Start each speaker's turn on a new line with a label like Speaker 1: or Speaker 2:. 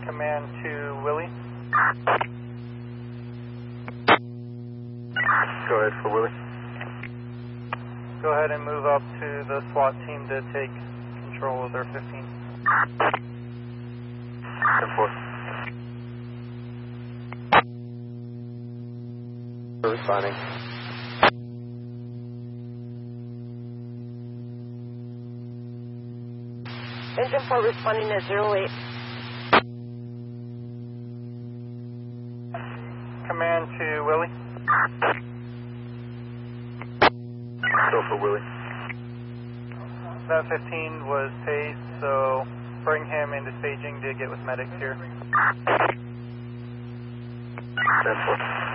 Speaker 1: Command to Willie.
Speaker 2: Go ahead for Willie.
Speaker 1: Go ahead and move up to the SWAT team to take control of their 15.
Speaker 2: 10-4. Responding.
Speaker 3: Engine 4 responding at 08.
Speaker 1: Command to Willie.
Speaker 2: Go for Willie.
Speaker 1: That 15 was tased, so bring him into staging to get with medics here.
Speaker 2: 10-4.